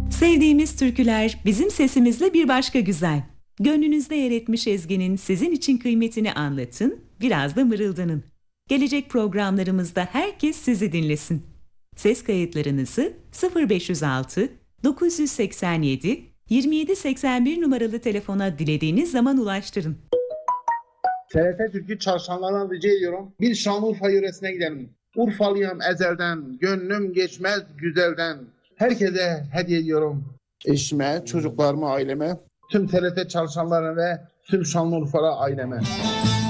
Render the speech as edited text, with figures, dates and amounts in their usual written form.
Sevdiğimiz türküler bizim sesimizle bir başka güzel. Gönlünüzde yer etmiş ezginin sizin için kıymetini anlatın, biraz da mırıldanın. Gelecek programlarımızda herkes sizi dinlesin. Ses kayıtlarınızı 0506 987 2781 numaralı telefona dilediğiniz zaman ulaştırın. TRT Türkü çalışanlarından rica ediyorum. Bir Şanlıurfa yöresine gidelim. Urfalıyım ezelden, gönlüm geçmez güzelden. Herkese hediye ediyorum. Eşime, çocuklarıma, aileme, tüm TRT çalışanlarına ve tüm Şanlıurfa aileme.